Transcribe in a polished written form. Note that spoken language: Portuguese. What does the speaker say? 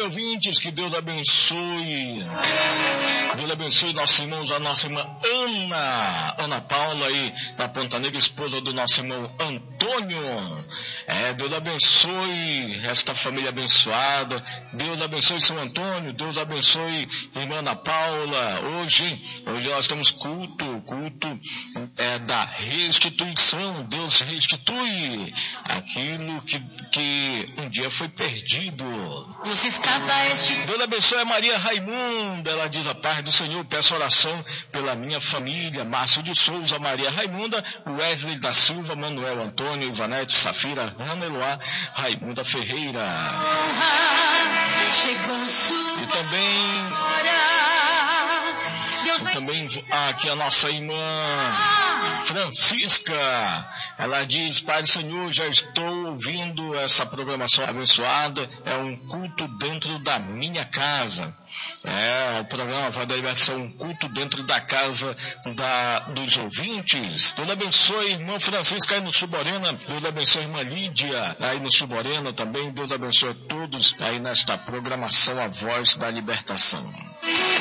sempre ouvintes, que Deus abençoe. Deus abençoe nossos irmãos, a nossa irmã Ana Paula aí na Ponta Negra, esposa do nosso irmão Antônio. Deus abençoe esta família abençoada. Deus abençoe São Antônio. Deus abençoe irmã Ana Paula. Hoje nós temos culto da restituição. Deus restitui aquilo que um dia foi perdido. Deus abençoe a Maria Raimunda. Ela diz: a paz do Senhor, peço oração pela minha família, Márcio de Souza, Maria Raimunda, Wesley da Silva, Manuel Antônio, Ivanete, Safira, Ana Eloá, Raimunda Ferreira. E também aqui a nossa irmã Francisca, ela diz: Pai do Senhor, já estou ouvindo essa programação abençoada, é um culto dentro da minha casa. O programa vai dar um culto dentro da casa dos ouvintes. Deus abençoe irmã Francisca aí no Suborena. Deus abençoe irmã Lídia aí no Suborena também. Deus abençoe a todos aí nesta programação A Voz da Libertação.